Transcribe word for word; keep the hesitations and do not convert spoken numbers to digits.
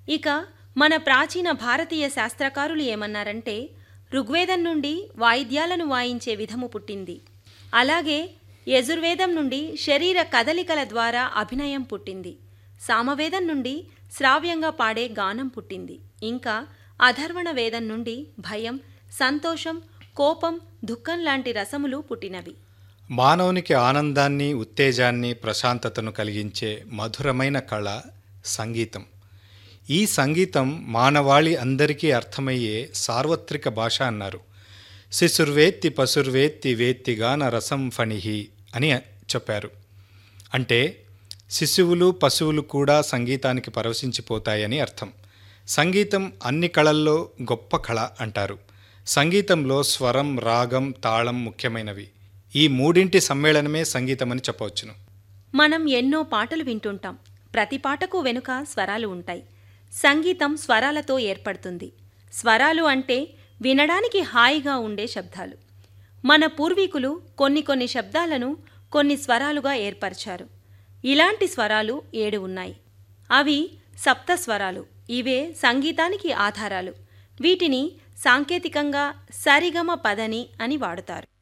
ఇక మన ప్రాచీన భారతీయ శాస్త్రకారులు ఏమన్నారంటే, ఋగ్వేదం నుండి వాయిద్యాలను వాయించే విధము పుట్టింది. అలాగే యజుర్వేదం నుండి శరీర కదలికల ద్వారా అభినయం పుట్టింది. సామవేదం నుండి శ్రావ్యంగా పాడే గానం పుట్టింది. ఇంకా అధర్వణ వేదం నుండి భయం, సంతోషం, కోపం, దుఃఖం లాంటి రసములు పుట్టినవి. మానవునికి ఆనందాన్ని, ఉత్తేజాన్ని, ప్రశాంతతను కలిగించే మధురమైన కళ సంగీతం. ఈ సంగీతం మానవాళి అందరికీ అర్థమయ్యే సార్వత్రిక భాష అన్నారు. శిశుర్వేత్తి పశుర్వేత్తి వేత్తిగాన రసం ఫణిహి అని చెప్పారు. అంటే శిశువులు, పశువులు కూడా సంగీతానికి పరవశించిపోతాయని అర్థం. సంగీతం అన్ని కళల్లో గొప్ప కళ అంటారు. సంగీతంలో స్వరం, రాగం, తాళం ముఖ్యమైనవి. ఈ మూడింటి సమ్మేళనమే సంగీతం అని చెప్పవచ్చును. మనం ఎన్నో పాటలు వింటుంటాం. ప్రతి పాటకు వెనుక స్వరాలు ఉంటాయి. సంగీతం స్వరాలతో ఏర్పడుతుంది. స్వరాలు అంటే వినడానికి హాయిగా ఉండే శబ్దాలు. మన పూర్వీకులు కొన్ని కొన్ని శబ్దాలను కొన్ని స్వరాలుగా ఏర్పరిచారు. ఇలాంటి స్వరాలు ఏడు ఉన్నాయి. అవి సప్త స్వరాలు. ఇవే సంగీతానికి ఆధారాలు. వీటిని సాంకేతికంగా సరిగమ పదని అని వాడుతారు.